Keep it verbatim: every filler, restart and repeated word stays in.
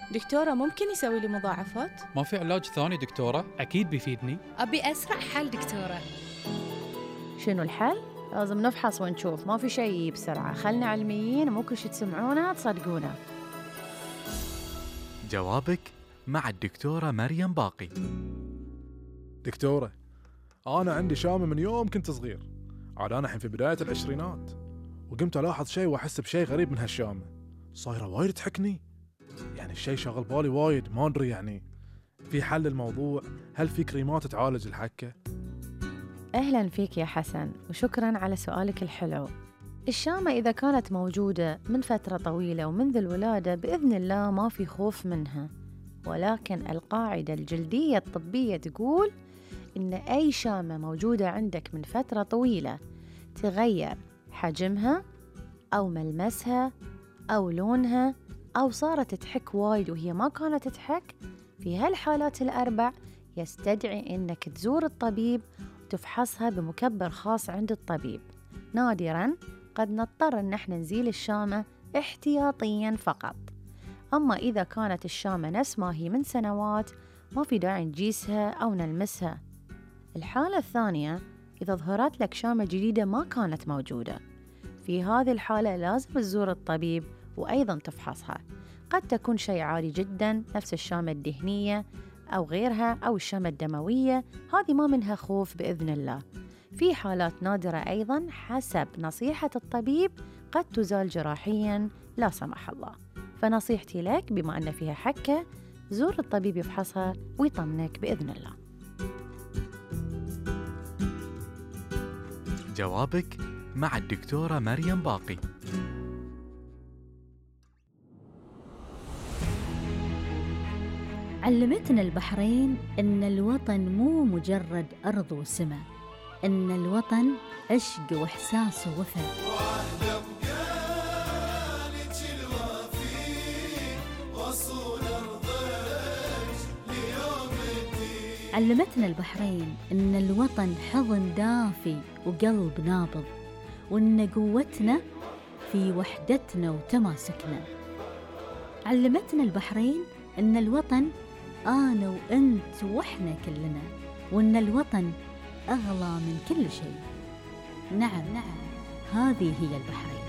دكتورة ممكن يسوي لي مضاعفات؟ ما في علاج ثاني دكتورة؟ أكيد بيفيدني. أبي أسرع حل دكتورة. شنو الحل؟ لازم نفحص ونشوف، ما في شيء بسرعة. خلنا علميين، مو كل شي تسمعونه تصدقونه. جوابك مع الدكتورة مريم باقي. دكتورة، أنا عندي شامة من يوم كنت صغير، عاد أنا الحين في بداية العشرينات، وقمت ألاحظ شيء وأحس بشيء غريب من هالشامة، صايرة وايد تحكني، يعني الشيء شغل بالي وايد، ما أدري يعني في حل للموضوع؟ هل في كريمات تعالج الحكة؟ أهلا فيك يا حسن، وشكرا على سؤالك الحلو. الشامة إذا كانت موجودة من فترة طويلة ومنذ الولادة بإذن الله ما في خوف منها، ولكن القاعدة الجلدية الطبية تقول إن أي شامة موجودة عندك من فترة طويلة تغير حجمها أو ملمسها أو لونها أو صارت تحك وايد وهي ما كانت تحك، في هالحالات الأربع يستدعي إنك تزور الطبيب وتفحصها بمكبر خاص عند الطبيب. نادراً قد نضطر إن احنا نزيل الشامة احتياطياً فقط. أما إذا كانت الشامة نفس ما هي من سنوات ما في داعي نجيسها أو نلمسها. الحالة الثانية إذا ظهرت لك شامة جديدة ما كانت موجودة، في هذه الحالة لازم تزور الطبيب وأيضاً تفحصها. قد تكون شيء عادي جداً نفس الشامة الدهنية أو غيرها أو الشامة الدموية، هذه ما منها خوف بإذن الله. في حالات نادرة أيضاً حسب نصيحة الطبيب قد تزال جراحياً لا سمح الله. فنصيحتي لك بما أن فيها حكة، زور الطبيب يفحصها ويطمنك بإذن الله. جوابك مع الدكتورة مريم باقي. علمتنا البحرين إن الوطن مو مجرد أرض وسماء، إن الوطن عشق وإحساس ووفاء. علمتنا البحرين إن الوطن حضن دافي وقلب نابض، وإن قوتنا في وحدتنا وتماسكنا. علمتنا البحرين إن الوطن أنا وأنت وإحنا كلنا، وإن الوطن أغلى من كل شيء. نعم نعم، هذه هي البحرين.